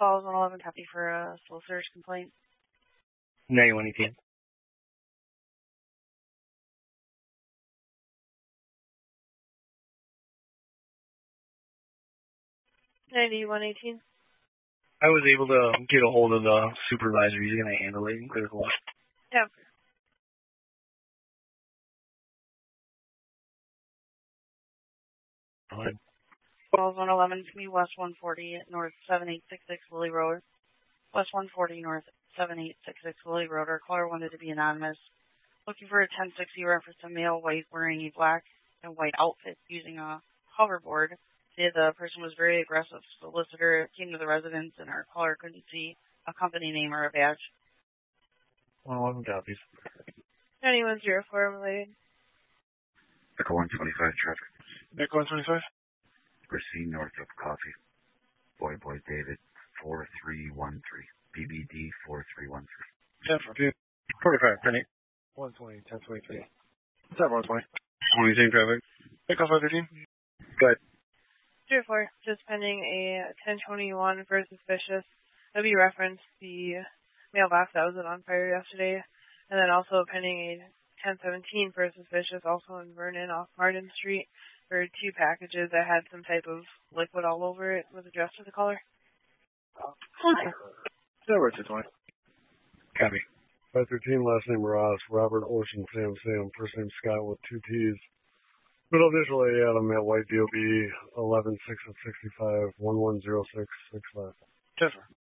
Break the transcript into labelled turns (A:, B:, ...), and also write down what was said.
A: Falls 111, copy for a solicitor's complaint.
B: 9118.
A: I
B: was able to get a hold of the supervisor. He's going to handle it and clear the lot.
A: Yeah.
B: Go ahead.
A: Falls 111 to me, West 140 North 7866 Willie Road. West 140 North 7866 Willie Road. Our caller wanted to be anonymous. Looking for a 1060 reference to male white wearing a black and white outfit using a hoverboard. The person was very aggressive. Solicitor came to the residence and our caller couldn't see a company name or a badge.
B: 111 copies.
A: 9104 related.
C: Echo 125 traffic.
B: Echo 125.
C: Proceed north of Coffee. Boy David 4313. BBD 4313.
B: 10 45, penny. 120, 1023. What's up, 120? 20 traffic. Echo 513. Go ahead.
A: 2-4, just pending a 1021 for suspicious. That'll be referenced the mailbox that was on fire yesterday. And then also pending a 1017 for suspicious, also in Vernon off Martin Street, for 2 packages that had some type of liquid all over it. Was addressed to the caller.
B: Okay. 220. Copy. 513, last name Ross, Robert Ocean, Sam, first name Scott with 2 T's. Middle initial A, Adam at White DOB 11-6-65 110665. 10-4.